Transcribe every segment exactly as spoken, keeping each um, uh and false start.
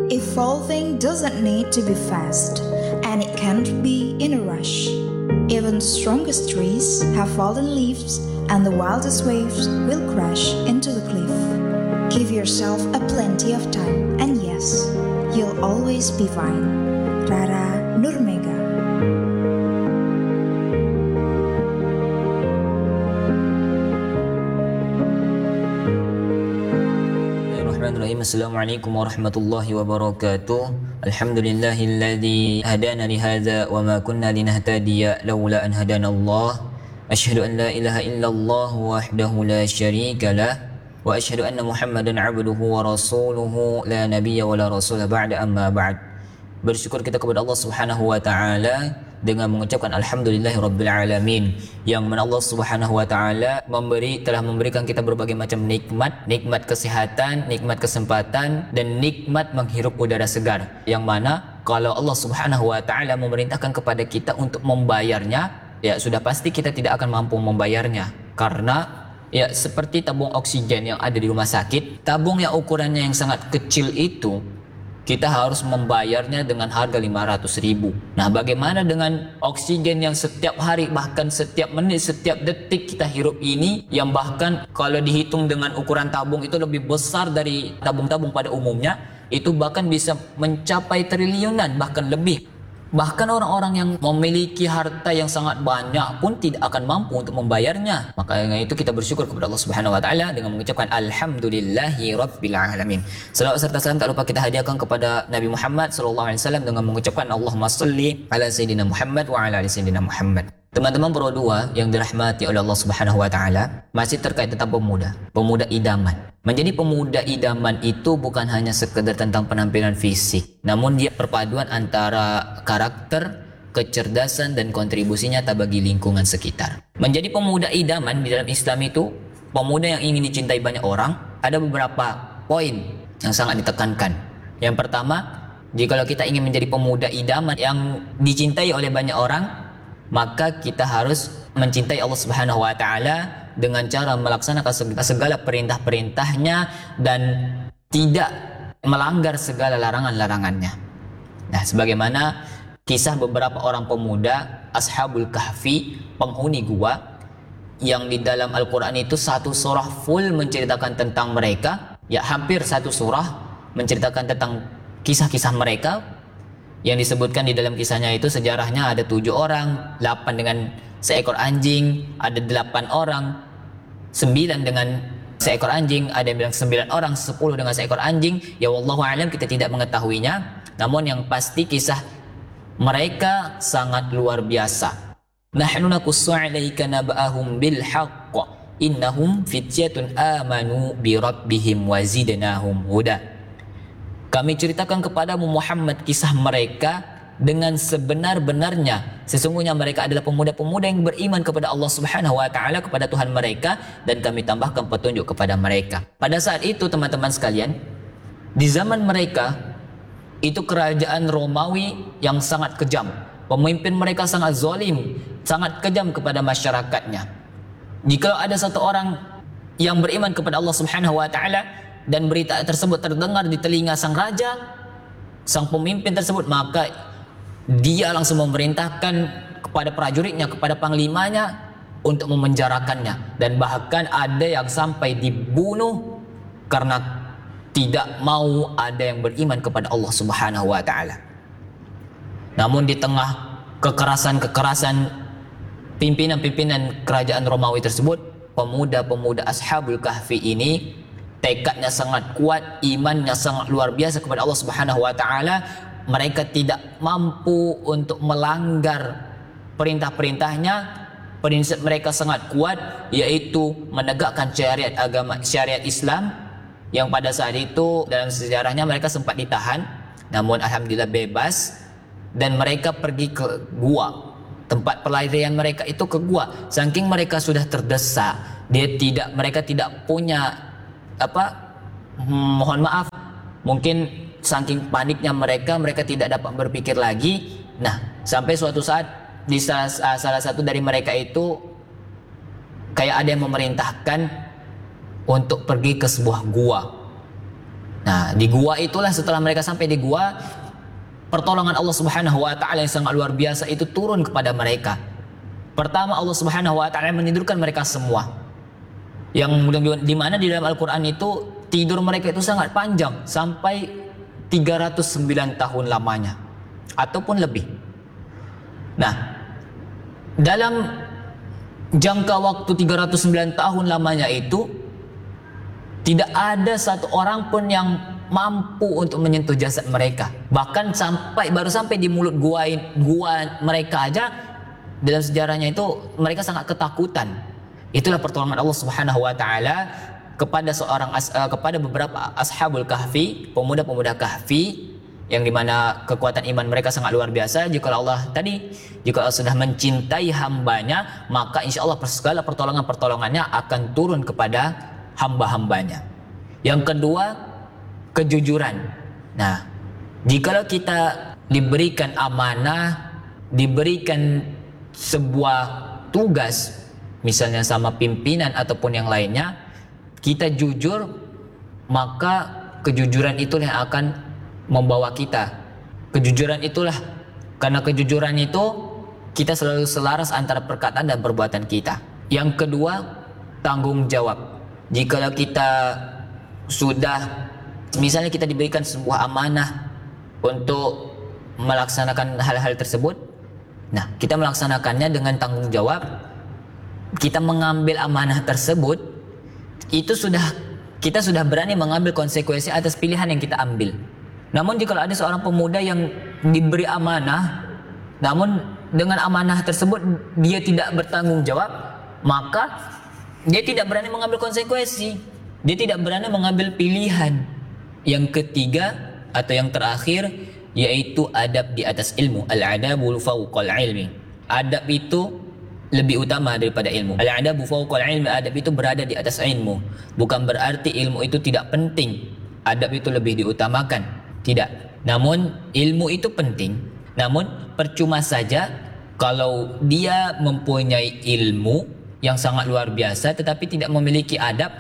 Evolving doesn't need to be fast, and it can't be in a rush. Even strongest trees have fallen leaves, and the wildest waves will crash into the cliff. Give yourself a plenty of time, and yes, you'll always be fine. Rara Nurmega. Assalamualaikum warahmatullahi wabarakatuh. Alhamdulillahilladzi hadana li hadza wa ma kunna linahtadiya laula an hadanallah. Asyhadu an la ilaha illallah wahdahu la syarika lah wa asyhadu anna Muhammadan abduhu wa rasuluhu la nabiyya wa la rasula ba'da amma ba'd. Bersyukur kita kepada Allah Subhanahu wa taala dengan mengucapkan alhamdulillahirabbil alamin, yang mana Allah Subhanahu wa taala memberi telah memberikan kita berbagai macam nikmat, nikmat kesehatan, nikmat kesempatan, dan nikmat menghirup udara segar, yang mana kalau Allah Subhanahu wa taala memerintahkan kepada kita untuk membayarnya, ya sudah pasti kita tidak akan mampu membayarnya. Karena ya seperti tabung oksigen yang ada di rumah sakit, tabung yang ukurannya yang sangat kecil itu kita harus membayarnya dengan harga lima ratus ribu. Nah, bagaimana dengan oksigen yang setiap hari, bahkan setiap menit, setiap detik kita hirup ini, yang bahkan kalau dihitung dengan ukuran tabung itu lebih besar dari tabung-tabung pada umumnya, itu bahkan bisa mencapai triliunan, bahkan lebih. Bahkan orang-orang yang memiliki harta yang sangat banyak pun tidak akan mampu untuk membayarnya. Maka dengan itu kita bersyukur kepada Allah Subhanahu wa taala dengan mengucapkan alhamdulillahi rabbil alamin. Selawat serta salam tak lupa kita hadiahkan kepada Nabi Muhammad sallallahu alaihi wasallam dengan mengucapkan Allahumma shalli ala sayyidina Muhammad wa ala ali sayyidina Muhammad. Teman-teman Pro dua yang dirahmati oleh Allah Subhanahu wa taala, masih terkait tentang pemuda, pemuda idaman. Menjadi pemuda idaman itu bukan hanya sekedar tentang penampilan fisik, namun dia perpaduan antara karakter, kecerdasan, dan kontribusi nyata bagi lingkungan sekitar. Menjadi pemuda idaman di dalam Islam itu, pemuda yang ingin dicintai banyak orang, ada beberapa poin yang sangat ditekankan. Yang pertama, jikalau kita ingin menjadi pemuda idaman yang dicintai oleh banyak orang, maka kita harus mencintai Allah Subhanahu wa taala dengan cara melaksanakan segala perintah-perintahnya dan tidak melanggar segala larangan-larangannya. Nah, sebagaimana kisah beberapa orang pemuda Ashabul Kahfi, penghuni gua, yang di dalam Al-Quran itu satu surah full menceritakan tentang mereka, ya hampir satu surah menceritakan tentang kisah-kisah mereka. Yang disebutkan di dalam kisahnya itu sejarahnya ada tujuh orang, delapan dengan seekor anjing, ada delapan orang, sembilan dengan seekor anjing, ada yang bilang sembilan orang, sepuluh dengan seekor anjing. Ya wallahu a'lam, kita tidak mengetahuinya. Namun yang pasti kisah mereka sangat luar biasa. Nahnu naqussu 'alaika naba'ahum bil haqq innahum fityatun amanu bi rabbihim wa zidnahum huda. Kami ceritakan kepadamu Muhammad kisah mereka dengan sebenar-benarnya. Sesungguhnya mereka adalah pemuda-pemuda yang beriman kepada Allah Subhanahu wa taala, kepada Tuhan mereka, dan kami tambahkan petunjuk kepada mereka. Pada saat itu teman-teman sekalian, di zaman mereka itu kerajaan Romawi yang sangat kejam. Pemimpin mereka sangat zalim, sangat kejam kepada masyarakatnya. Jika ada satu orang yang beriman kepada Allah Subhanahu wa taala dan berita tersebut terdengar di telinga sang raja, sang pemimpin tersebut, maka dia langsung memerintahkan kepada prajuritnya, kepada panglimanya untuk memenjarakannya, dan bahkan ada yang sampai dibunuh karena tidak mau ada yang beriman kepada Allah Subhanahu wa taala. Namun di tengah kekerasan-kekerasan pimpinan-pimpinan kerajaan Romawi tersebut, pemuda-pemuda Ashabul Kahfi ini tekadnya sangat kuat, imannya sangat luar biasa kepada Allah Subhanahu wa taala. Mereka tidak mampu untuk melanggar perintah-perintahnya. Prinsip mereka sangat kuat, yaitu menegakkan syariat agama, syariat Islam, yang pada saat itu dalam sejarahnya mereka sempat ditahan, namun alhamdulillah bebas, dan mereka pergi ke gua. Tempat pelarian mereka itu ke gua. Saking mereka sudah terdesak, dia tidak mereka tidak punya apa hmm, mohon maaf mungkin saking paniknya mereka mereka tidak dapat berpikir lagi. Nah, sampai suatu saat di salah, salah satu dari mereka itu kayak ada yang memerintahkan untuk pergi ke sebuah gua. Nah, di gua itulah setelah mereka sampai di gua, pertolongan Allah Subhanahu wa taala yang sangat luar biasa itu turun kepada mereka. Pertama, Allah Subhanahu wa taala menidurkan mereka semua. Yang di mana di dalam Al-Qur'an itu tidur mereka itu sangat panjang sampai tiga ratus sembilan tahun lamanya ataupun lebih. Nah, dalam jangka waktu tiga ratus sembilan tahun lamanya itu tidak ada satu orang pun yang mampu untuk menyentuh jasad mereka. Bahkan sampai baru sampai di mulut gua gua mereka aja, dalam sejarahnya itu mereka sangat ketakutan. Itulah pertolongan Allah Subhanahu wa taala kepada seorang as, uh, kepada beberapa ashabul kahfi, pemuda-pemuda kahfi yang dimana kekuatan iman mereka sangat luar biasa. Jika Allah tadi, jika Allah sudah mencintai hambanya, maka insya Allah segala pertolongan-pertolongannya akan turun kepada hamba-hambanya. Yang kedua, kejujuran. Nah, jikalau kita diberikan amanah, diberikan sebuah tugas, misalnya sama pimpinan ataupun yang lainnya, kita jujur, maka kejujuran itulah yang akan membawa kita. Kejujuran itulah, karena kejujuran itu kita selalu selaras antara perkataan dan perbuatan kita. Yang kedua, tanggung jawab. Jikalau kita sudah, misalnya kita diberikan sebuah amanah untuk melaksanakan hal-hal tersebut, nah kita melaksanakannya dengan tanggung jawab, kita mengambil amanah tersebut, itu sudah kita sudah berani mengambil konsekuensi atas pilihan yang kita ambil. Namun jika ada seorang pemuda yang diberi amanah, namun dengan amanah tersebut dia tidak bertanggung jawab, maka dia tidak berani mengambil konsekuensi, dia tidak berani mengambil pilihan. Yang ketiga atau yang terakhir yaitu adab di atas ilmu. Al-adabul fawqal ilmi. Adab itu lebih utama daripada ilmu. Al-adabu fawqal ilmi, adab itu berada di atas ilmu. Bukan berarti ilmu itu tidak penting, adab itu lebih diutamakan. Tidak. Namun ilmu itu penting. Namun percuma saja kalau dia mempunyai ilmu yang sangat luar biasa tetapi tidak memiliki adab,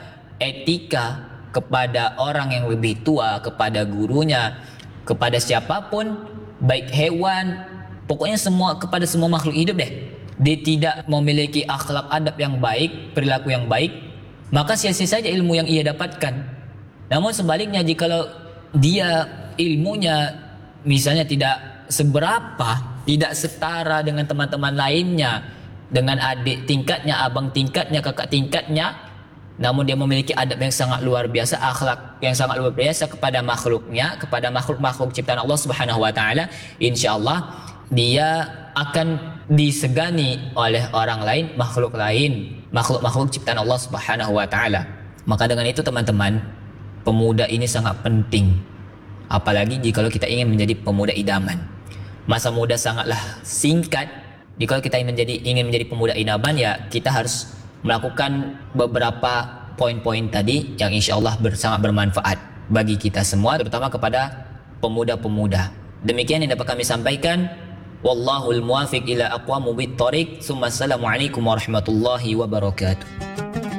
etika kepada orang yang lebih tua, kepada gurunya, kepada siapapun, baik hewan, pokoknya semua, kepada semua makhluk hidup deh. Dia tidak memiliki akhlak adab yang baik, perilaku yang baik, maka sia-sia saja ilmu yang ia dapatkan. Namun sebaliknya, jikalau dia ilmunya misalnya tidak seberapa, tidak setara dengan teman-teman lainnya, dengan adik tingkatnya, abang tingkatnya, kakak tingkatnya, namun dia memiliki adab yang sangat luar biasa, akhlak yang sangat luar biasa kepada makhluknya, kepada makhluk-makhluk ciptaan Allah Subhanahu wa taala, insyaallah dia akan disegani oleh orang lain, makhluk lain, makhluk-makhluk ciptaan Allah Subhanahu wa taala. Maka dengan itu teman-teman, pemuda ini sangat penting. Apalagi jika kita ingin menjadi pemuda idaman. Masa muda sangatlah singkat. Jika kita ingin menjadi ingin menjadi pemuda idaman, ya kita harus melakukan beberapa poin-poin tadi yang insyaallah ber, sangat bermanfaat bagi kita semua, terutama kepada pemuda-pemuda. Demikian yang dapat kami sampaikan. Wallahul muwafiq ila aqwamit thoriq. Assalamualaikum warahmatullahi wabarakatuh.